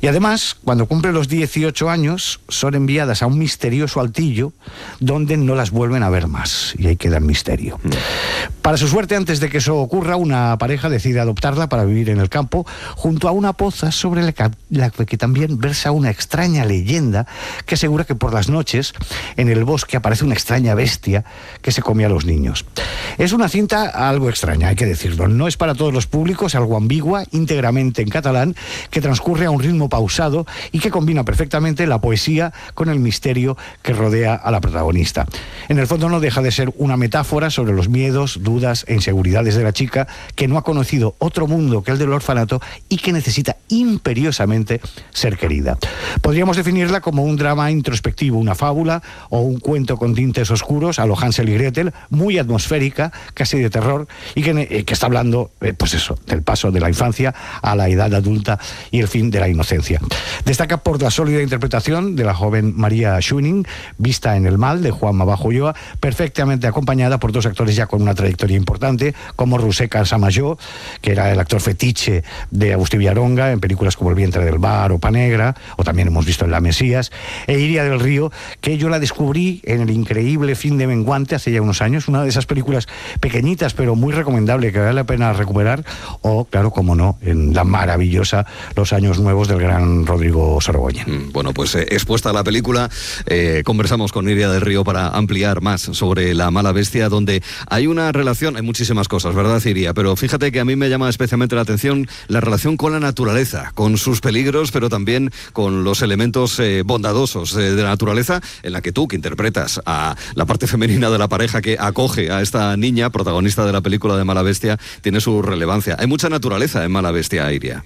Y además, cuando cumple los 18 años, son enviadas a un misterioso altillo donde no las vuelven a ver más. Y ahí queda el misterio. Para su suerte, antes de que eso ocurra, una pareja decide adoptarla para vivir en el campo, junto a una poza sobre la que también versa una extraña leyenda que asegura que por las noches, en el bosque, aparece una extraña bestia que se come a los niños. Es una cinta algo extraña, hay que decirlo. No es para todos los públicos, algo ambigua, íntegramente en catalán, que transcurre a un ritmo pausado y que combina perfectamente la poesía con el misterio que rodea a la protagonista. En el fondo no deja de ser una metáfora sobre los miedos, dudas e inseguridades de la chica que no ha conocido otro mundo que el del orfanato y que necesita imperiosamente ser querida. Podríamos definirla como un drama introspectivo, una fábula o un cuento con tintes oscuros a lo Hansel y Gretel, muy atmosférica, casi de terror, y que está hablando, pues eso, del paso de la infancia a la edad adulta y el fin de la inocencia. Destaca por la sólida interpretación de la joven María Schoening, Vista en el mal, de Juan Mabajo Ulloa, perfectamente acompañada por dos actores ya con una trayectoria importante, como Ruseka Samayo, que era el actor fetiche de Agustí Villaronga en películas como El vientre del mar o Panegra, o también hemos visto en La Mesías, e Iria del Río, que yo la descubrí en El increíble fin de Menguante hace ya unos años, una de esas películas pequeñitas pero muy recomendable que vale la pena recuperar, o claro, como no, en la maravillosa Los años nuevos del gran Rodrigo Sorogoyen. Bueno, pues expuesta a la película, conversamos con Iria del Río para ampliar más sobre La mala bestia, donde hay una relación, hay muchísimas cosas, ¿verdad, Iria? Pero fíjate que a mí me llama especialmente la atención la relación con la naturaleza, con sus peligros, pero también con los elementos bondadosos de la naturaleza, en la que tú, que interpretas a la parte femenina de la pareja que acoge a esta niña, protagonista de la película de Mala Bestia, tiene su relevancia. Hay mucha naturaleza en Mala Bestia, Iria.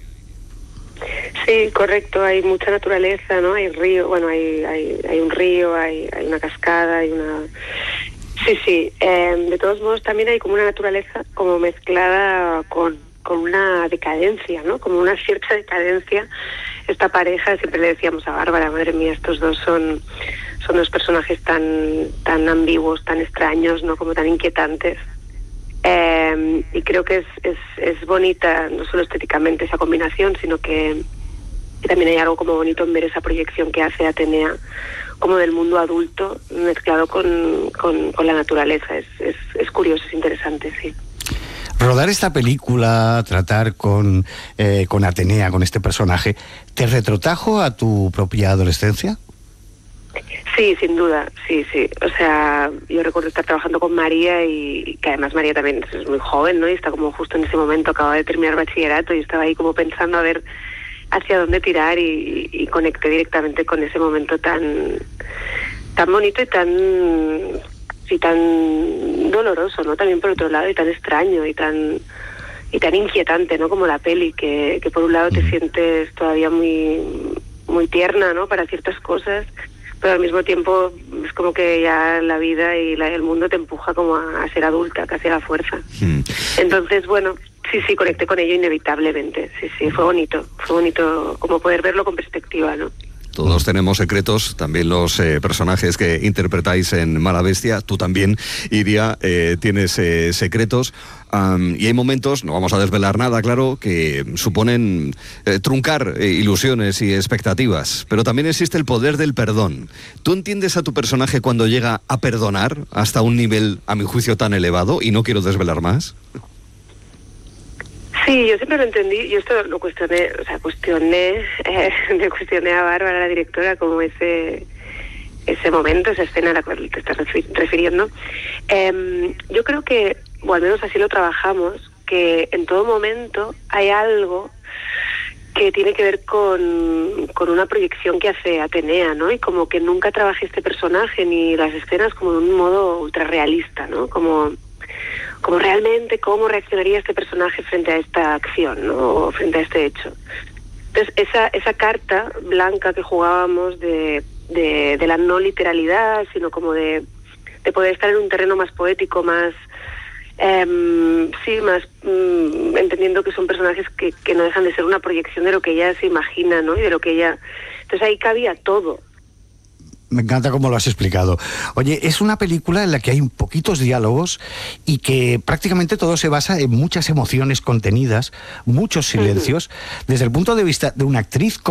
Sí, correcto, hay mucha naturaleza, ¿no? Hay río, bueno, hay un río, hay una cascada, hay una... Sí, de todos modos también hay como una naturaleza como mezclada con una decadencia, ¿no? Como una cierta decadencia. Esta pareja, siempre le decíamos a Bárbara, madre mía, estos dos son dos personajes tan ambiguos, tan extraños, ¿no? Como tan inquietantes. Y creo que es bonita, no solo estéticamente esa combinación, sino que también hay algo como bonito en ver esa proyección que hace Atenea como del mundo adulto mezclado con la naturaleza. Es curioso, es interesante, sí. Rodar esta película, tratar con Atenea, con este personaje, ¿te retrotrajo a tu propia adolescencia? Sí, sin duda, sí. O sea, yo recuerdo estar trabajando con María y que además María también es muy joven, ¿no? Y está como justo en ese momento, acaba de terminar bachillerato y estaba ahí como pensando a ver hacia dónde tirar y conecté directamente con ese momento tan bonito y tan doloroso, ¿no? También por otro lado, y tan extraño y tan inquietante, ¿no? Como la peli, que por un lado te sientes todavía muy muy tierna, ¿no? Para ciertas cosas, pero al mismo tiempo es como que ya la vida y el mundo te empuja como a ser adulta, casi a la fuerza. Entonces, bueno, sí, conecté con ello inevitablemente. Sí, fue bonito como poder verlo con perspectiva, ¿no? Todos tenemos secretos, también los personajes que interpretáis en Mala Bestia. Tú también, Iria, tienes secretos. Y hay momentos, no vamos a desvelar nada, claro, que suponen truncar ilusiones y expectativas. Pero también existe el poder del perdón. ¿Tú entiendes a tu personaje cuando llega a perdonar hasta un nivel, a mi juicio, tan elevado? Y no quiero desvelar más. Sí, yo siempre lo entendí, yo esto lo cuestioné a Bárbara, la directora, como ese momento, esa escena a la cual te estás refiriendo. Yo creo que, o al menos así lo trabajamos, que en todo momento hay algo que tiene que ver con una proyección que hace Atenea, ¿no? Y como que nunca trabajé este personaje ni las escenas como de un modo ultra realista, ¿no? Como realmente cómo reaccionaría este personaje frente a esta acción, ¿no? O frente a este hecho. Entonces, esa carta blanca que jugábamos de la no literalidad, sino como de poder estar en un terreno más poético, más entendiendo que son personajes que no dejan de ser una proyección de lo que ella se imagina, ¿no? Y de lo que ella... Entonces ahí cabía todo. Me encanta cómo lo has explicado. Oye, es una película en la que hay poquitos diálogos y que prácticamente todo se basa en muchas emociones contenidas, muchos silencios. Desde el punto de vista de una actriz